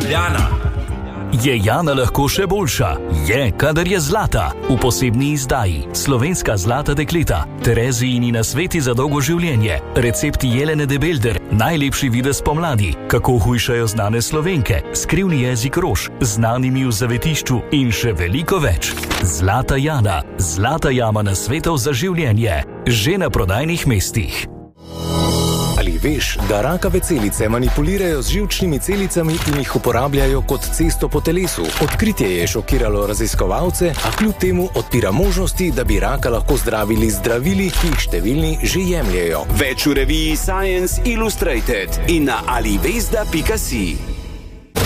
Ljubljana. Je Jana lahko še boljša? Je, kadar je zlata. V posebni izdaji Slovenska zlata dekleta, Terezijini nasveti za dolgo življenje, recepti Jelene de Belder, najlepši videz pomladi, kako hujšajo znane Slovenke, skrivni jezik rož, znanimi v zavetišču in še veliko več. Zlata Jana, zlata jama nasvetov za življenje, že na prodajnih mestih. Ali veš, da rakave celice manipulirajo z živčnimi celicami in jih uporabljajo kot cesto po telesu? Odkritje je šokiralo raziskovalce, a kljub temu odpira možnosti, da bi raka lahko zdravili z zdravili, ki jih številni že jemljejo. Več v reviji Science Illustrated in na alivesda.si.